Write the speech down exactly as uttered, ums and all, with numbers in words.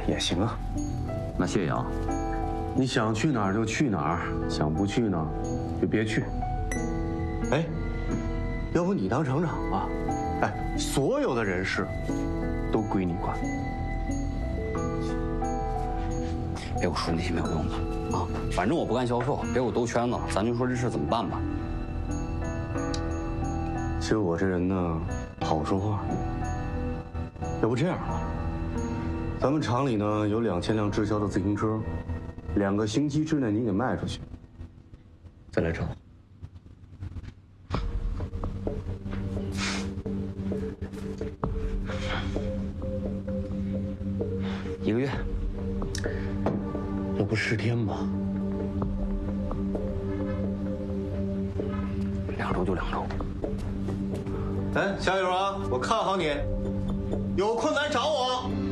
也行啊。 那谢谢啊。 你想去哪儿就去哪儿，想不去呢，就别去。哎，要不你当厂长吧？哎，所有的人事都归你管。 别给我说那些没有用的啊！反正我不干销售，别给我兜圈子了。咱就说这事怎么办吧。 其实我这人呢，好说话。要不这样吧，咱们厂里呢有两千辆滞销的自行车，两个星期之内你给卖出去，再来找我。 一个月， 那不十天吗？ 两周就两周。 哎，加油啊！我看好你，有困难找我。